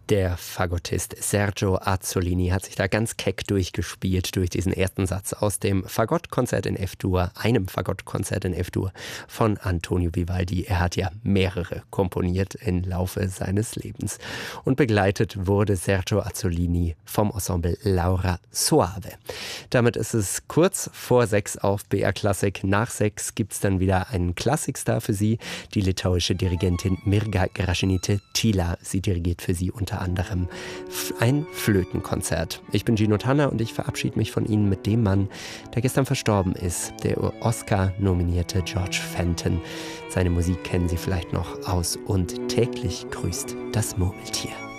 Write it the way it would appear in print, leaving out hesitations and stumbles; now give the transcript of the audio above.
Der Fagottist Sergio Azzolini hat sich da ganz keck durchgespielt durch diesen ersten Satz aus dem Fagottkonzert in F-Dur, einem Fagottkonzert in F-Dur von Antonio Vivaldi. Er hat ja mehrere komponiert im Laufe seines Lebens. Und begleitet wurde Sergio Azzolini vom Ensemble Laura Soave. Damit ist es kurz vor 6 auf BR Klassik. Nach 6 gibt es dann wieder einen Klassikstar für Sie, die litauische Dirigentin Mirga Gražinytė-Tyla. Sie dirigiert für Sie unter anderem ein Flötenkonzert. Ich bin Gino Tanner und ich verabschiede mich von Ihnen mit dem Mann, der gestern verstorben ist, der Oscar-nominierte George Fenton. Seine Musik kennen Sie vielleicht noch aus Und täglich grüßt das Murmeltier.